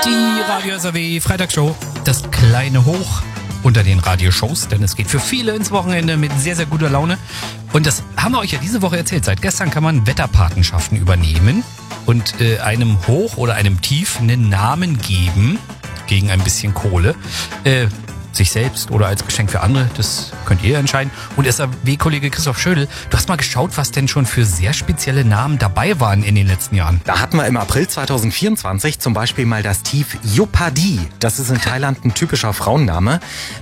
Die Radio SAW Freitagsshow, das kleine Hoch unter den Radioshows, denn es geht für viele ins Wochenende mit sehr, sehr guter Laune. Und das haben wir euch ja diese Woche erzählt. Seit gestern kann man Wetterpatenschaften übernehmen und einem Hoch oder einem Tief einen Namen geben gegen ein bisschen Kohle. Sich selbst oder als Geschenk für andere, das könnt ihr entscheiden. Und SAW-Kollege Christoph Schödel, du hast mal geschaut, was denn schon für sehr spezielle Namen dabei waren in den letzten Jahren. Da hatten wir im April 2024 zum Beispiel mal das Tief Yopadi. Das ist in Thailand ein typischer Frauenname.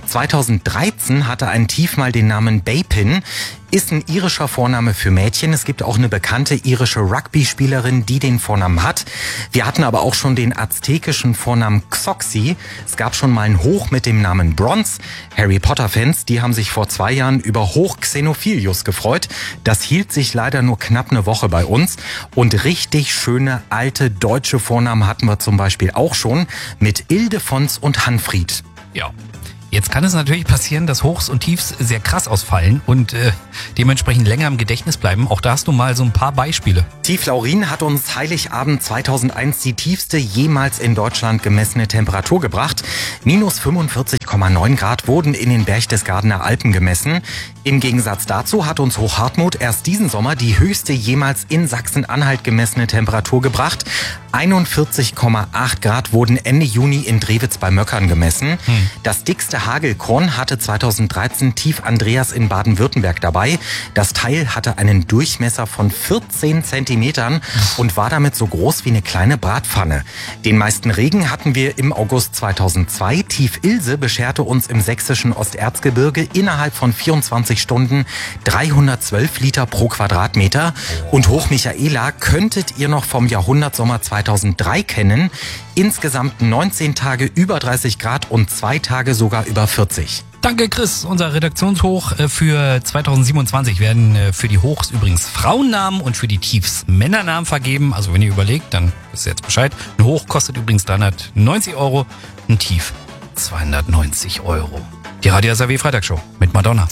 2013 hatte ein Tief mal den Namen Bapin. Ist ein irischer Vorname für Mädchen. Es gibt auch eine bekannte irische Rugby-Spielerin, die den Vornamen hat. Wir hatten aber auch schon den aztekischen Vornamen Xoxi. Es gab schon mal ein Hoch mit dem Namen Bronze. Harry Potter-Fans, die haben sich vor 2 Jahren über Hoch Xenophilius gefreut. Das hielt sich leider nur knapp eine Woche bei uns. Und richtig schöne alte deutsche Vornamen hatten wir zum Beispiel auch schon mit Ildefons und Hanfried. Ja. Jetzt kann es natürlich passieren, dass Hochs und Tiefs sehr krass ausfallen und dementsprechend länger im Gedächtnis bleiben. Auch da hast du mal so ein paar Beispiele. Tief Laurin hat uns Heiligabend 2001 die tiefste jemals in Deutschland gemessene Temperatur gebracht. Minus 45,9 Grad wurden in den Berchtesgadener Alpen gemessen. Im Gegensatz dazu hat uns Hochhartmut erst diesen Sommer die höchste jemals in Sachsen-Anhalt gemessene Temperatur gebracht. 41,8 Grad wurden Ende Juni in Drewitz bei Möckern gemessen. Das dickste Hagelkorn hatte 2013 Tief Andreas in Baden-Württemberg dabei. Das Teil hatte einen Durchmesser von 14 Zentimetern und war damit so groß wie eine kleine Bratpfanne. Den meisten Regen hatten wir im August 2002. Tief Ilse bescherte uns im sächsischen Osterzgebirge innerhalb von 24 Stunden 312 Liter pro Quadratmeter. Und Hoch Michaela könntet ihr noch vom Jahrhundertsommer 2003 kennen. Insgesamt 19 Tage über 30 Grad und 2 Tage sogar über 40. Danke, Chris. Unser Redaktionshoch für 2027 werden für die Hochs übrigens Frauennamen und für die Tiefs Männernamen vergeben. Also wenn ihr überlegt, dann wisst ihr jetzt Bescheid. Ein Hoch kostet übrigens 390 €, ein Tief 290 €. Die Radio SAW Freitagsshow mit Madonna.